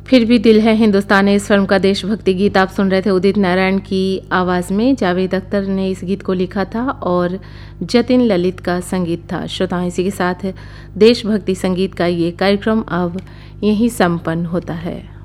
फिर भी दिल है हिंदुस्तानी, इस फिल्म का देशभक्ति गीत आप सुन रहे थे उदित नारायण की आवाज़ में। जावेद अख्तर ने इस गीत को लिखा था और जतिन ललित का संगीत था। श्रोताओं, इसी के साथ देशभक्ति संगीत का ये कार्यक्रम अब यहीं संपन्न होता है।